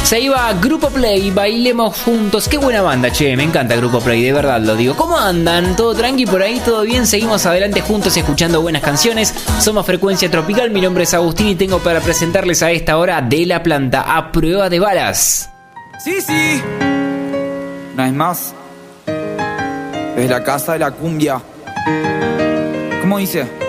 Se iba Grupo Play, bailemos juntos. Qué buena banda, che, me encanta Grupo Play, de verdad lo digo. ¿Cómo andan? ¿Todo tranqui por ahí? ¿Todo bien? Seguimos adelante juntos escuchando buenas canciones. Somos Frecuencia Tropical, mi nombre es Agustín y tengo para presentarles a esta hora De La Planta, a prueba de balas. Sí, sí. Una vez más. Desde la casa de la cumbia. ¿Cómo dice?